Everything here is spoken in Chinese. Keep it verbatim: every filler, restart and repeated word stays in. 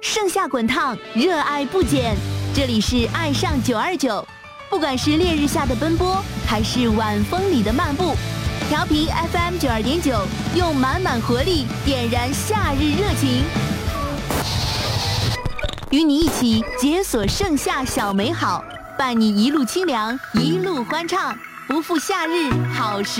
盛夏滚烫，热爱不减。这里是爱上九二九，不管是烈日下的奔波，还是晚风里的漫步，调频 F M 九二点九，用满满活力点燃夏日热情，与你一起解锁盛夏小美好，伴你一路清凉，一路欢畅，不负夏日好时。